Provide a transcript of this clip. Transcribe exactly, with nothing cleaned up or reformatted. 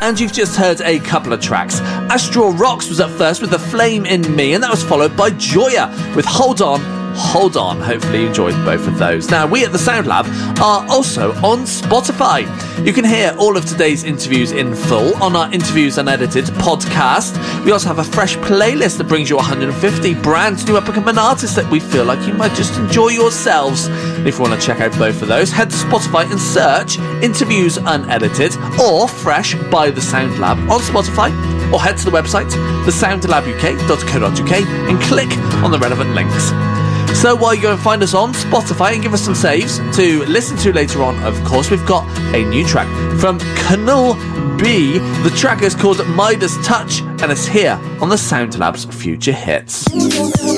and you've just heard a couple of tracks. Astral Rocks was up first with The Flame in Me, and that was followed by Joya with Hold On, Hold On. Hopefully you enjoyed both of those. Now, we at the Sound Lab are also on Spotify. You can hear all of today's interviews in full on our Interviews Unedited podcast. We also have a fresh playlist that brings you one hundred fifty brand new up-and-coming artists that we feel like you might just enjoy yourselves. And if you want to check out both of those, head to Spotify and search Interviews Unedited or Fresh by The Sound Lab on Spotify, or head to the website the sound lab u k dot co dot u k and click on the relevant links. So while you go and find us on Spotify and give us some saves to listen to later on, of course, we've got a new track from Canal B. The track is called Midas Touch, and it's here on the Sound Lab's Future Hits.